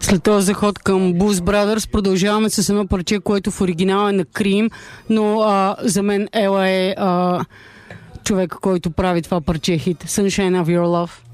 След този заход към Blues Brothers продължаваме с едно парче, което в оригинал е на Cream, но за мен Ела е човек, който прави това парче хит. Sunshine of Your Love.